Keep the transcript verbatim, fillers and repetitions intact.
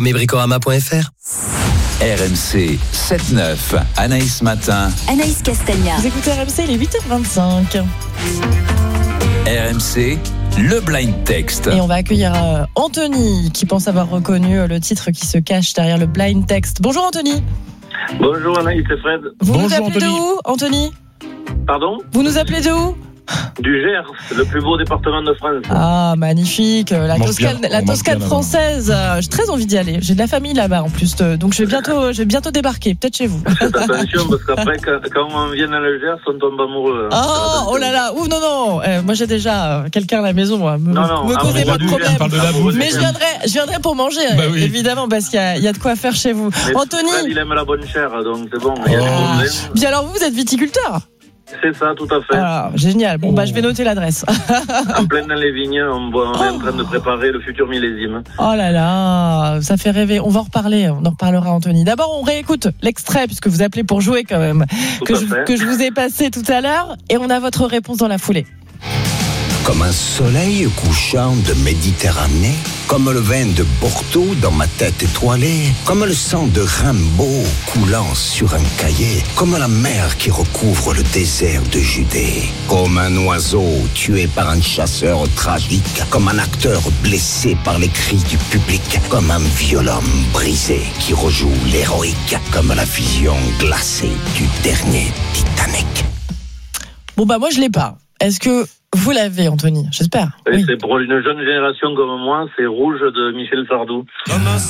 informer bricorama point f r. R M C sept neuf, Anaïs Matin. Anaïs Castagna. Vous écoutez R M C, il est huit heures vingt-cinq. R M C, le blind text. Et on va accueillir euh, Anthony, qui pense avoir reconnu euh, le titre qui se cache derrière le blind text. Bonjour Anthony. Bonjour Anaïs et Fred. Vous Bonjour, nous appelez Anthony. de où, Anthony? Pardon? Vous nous appelez de où? Du Gers, le plus beau département de France. Ah, magnifique. La On mange Toscane, bien, la on mange Toscane bien française. Euh, J'ai très envie d'y aller. J'ai de la famille là-bas en plus. De, donc je vais bientôt, je vais bientôt débarquer, peut-être chez vous. Faites attention parce qu'après, quand, quand on vient dans le Gers, on tombe amoureux. Oh, oh là là. Ouh, non, non. Euh, moi, j'ai déjà euh, quelqu'un à la maison, moi. Me, Non, non, me causez pas de amoureux du problème. Gers, On parle de la bouffe. Mais je viendrai, je viendrai pour manger, Bah oui. évidemment, parce qu'il y a, il y a de quoi faire chez vous. Mais Anthony. Fred, il aime la bonne chair, donc c'est bon. Il y a des Oh. problèmes. Bien alors, vous, vous êtes viticulteur. C'est ça, tout à fait. Ah, génial. Bon, bah, je vais noter l'adresse. En plein dans les vignes, on, voit- on est en train de préparer le futur millésime. Oh là là, ça fait rêver. On va en reparler, on en reparlera, Anthony. D'abord, on réécoute l'extrait, puisque vous appelez pour jouer quand même, Tout que à je, fait. que je vous ai passé tout à l'heure, et on a votre réponse dans la foulée. Comme un soleil couchant de Méditerranée, comme le vin de Porto dans ma tête étoilée, comme le sang de Rimbaud coulant sur un cahier, comme la mer qui recouvre le désert de Judée, comme un oiseau tué par un chasseur tragique, comme un acteur blessé par les cris du public, comme un violon brisé qui rejoue l'héroïque, comme la vision glacée du dernier Titanic. Bon, bah, moi, je l'ai pas. Est-ce que vous l'avez, Anthony? J'espère. Et Oui. c'est pour une jeune génération comme moi, c'est Rouge de Michel Sardou.